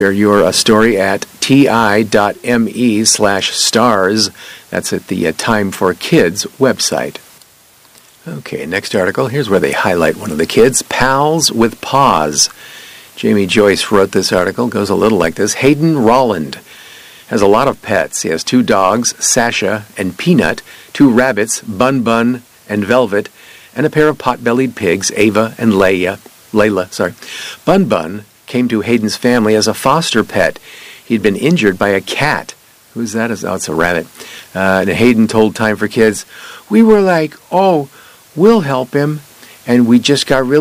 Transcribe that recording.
Share your story at ti.me/stars. That's at the Time for Kids website. Okay, next article. Here's where they highlight one of the kids. Pals with Paws. Jamie Joyce wrote this article. It goes a little like this. Hayden Rolland has a lot of pets. He has 2 dogs, Sasha and Peanut, 2 rabbits, Bun Bun and Velvet, and a pair of pot-bellied pigs, Ava and Layla. Bun Bun came to Hayden's family as a foster pet. He'd been injured by a cat. Who's that? Oh, it's a rabbit. And Hayden told Time for Kids, "We were like, oh, we'll help him, and we just got really